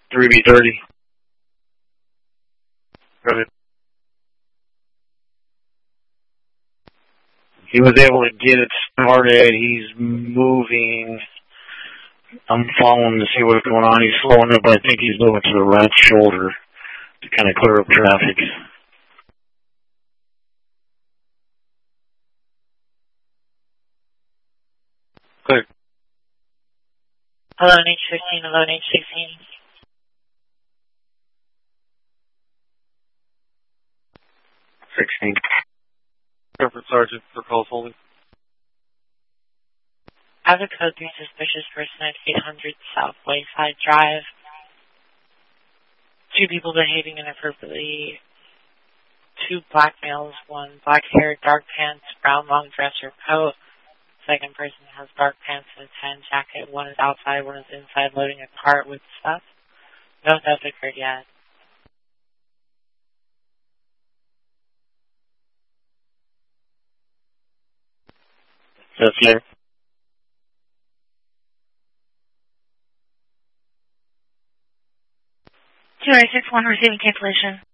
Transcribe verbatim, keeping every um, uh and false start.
three B thirty. Go ahead. He was able to get it started. He's moving. I'm following to see what's going on. He's slowing up. I think he's moving to the right shoulder to kind of clear up traffic. Clear. Hello, H fifteen. Hello, H sixteen. sixteen. Comfort Sergeant for calls holding. I have a code three suspicious person at eight hundred South Wayside Drive. Two people behaving inappropriately. Two black males, one black hair, dark pants, brown long dress or coat. Second person has dark pants and a tan jacket. One is outside, one is inside loading a cart with stuff. No theft occurred yet. That's clear. two eight six one receiving cancellation.